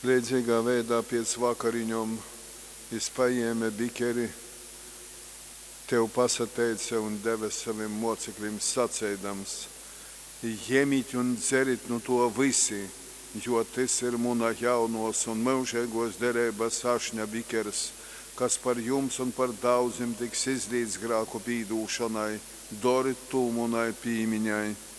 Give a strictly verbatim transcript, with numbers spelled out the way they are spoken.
Līdzīgā veidā pēc vakariņom es paņēmu bikeri, tev pasateica un deva saviem mocekļiem sacēdams: ņemiet un dzeriet no to visi, jo tas ir mūna jaunos un mūžīgos derības ašņa bikers, kas par jums un par daudziem tiks izlīdz grēku pīdūšanai, doriet to mūnai pīmiņai.